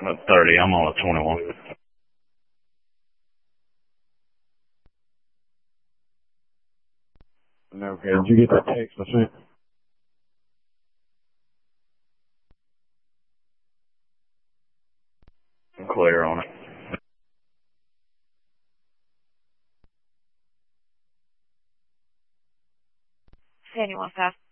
At 30, I'm on a 21. Okay, did you get that text I sent? I'm clear on it. 71 fast.